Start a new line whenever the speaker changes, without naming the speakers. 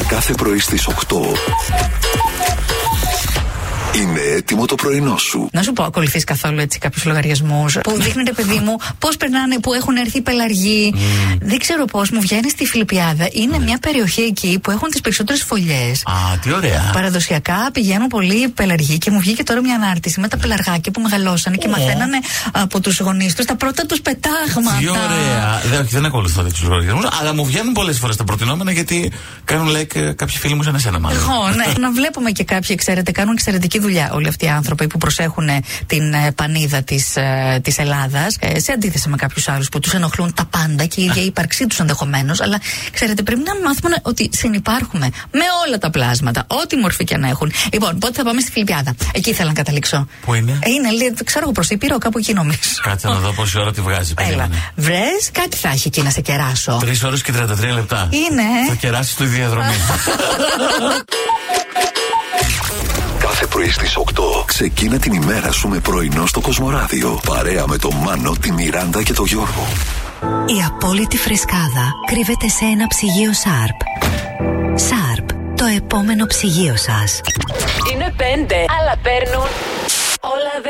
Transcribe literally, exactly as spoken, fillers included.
κάθε πρωί στις οκτώ. Είναι έτοιμο το πρωινό σου.
Να σου πω, ακολουθείς καθόλου έτσι κάποιους λογαριασμούς που δείχνουν, ρε παιδί μου, πώς περνάνε, που έχουν έρθει πελαργοί. Mm. Δεν ξέρω πώς, μου βγαίνει στη Φιλιππιάδα. Είναι mm. μια περιοχή εκεί που έχουν τις περισσότερες φωλιές.
Α, τι ωραία.
Παραδοσιακά πηγαίνουν πολλοί πελαργοί και μου βγήκε τώρα μια ανάρτηση με τα πελαργάκια που μεγαλώσανε και oh. μαθαίνανε από τους γονείς τους τα πρώτα τους πετάγματα.
Τι ωραία. Δεν, όχι, δεν ακολουθώ τέτοιους λογαριασμούς, αλλά μου βγαίνουν πολλές φορές τα προτινόμενα γιατί κάνουν like κάποιοι φίλοι μου σαν εσένα, μάλλον.
Εγώ, ναι. Να βλέπουμε και κάποιοι, ξέρετε, κάνουν εξαιρετική δουλειά όλοι αυτοί οι άνθρωποι που προσέχουν την ε, πανίδα της, ε, της Ελλάδας, ε, σε αντίθεση με κάποιους άλλους που τους ενοχλούν τα πάντα και η ίδια η ύπαρξή τους ενδεχομένως. Αλλά ξέρετε, πρέπει να μάθουμε ότι συνυπάρχουμε με όλα τα πλάσματα, ό,τι μορφή και να έχουν. Λοιπόν, πότε θα πάμε στη Φιλιππιάδα? Εκεί ήθελα να καταλήξω.
Πού είναι?
Ε, είναι, λέει, ξέρω εγώ, προς Ήπειρο, κάπου εκεί νομίζω.
Κάτσε να δω πόση ώρα τη βγάζει.
Έλα. Βρες, κάτι θα έχει εκεί να σε κεράσω.
Τρεις ώρες και τριάντα τρία λεπτά.
Είναι.
Θα κεράσεις τη διαδρομή.
Κάθε πρωί στις οκτώ ξεκίνα την ημέρα σου με πρωινό στο Κοσμοράδιο. Παρέα με τον Μάνο, τη Μιράντα και τον Γιώργο.
Η απόλυτη φρεσκάδα κρύβεται σε ένα ψυγείο Sharp. Sharp, το επόμενο ψυγείο σας.
Είναι πέντε, αλλά παίρνουν όλα.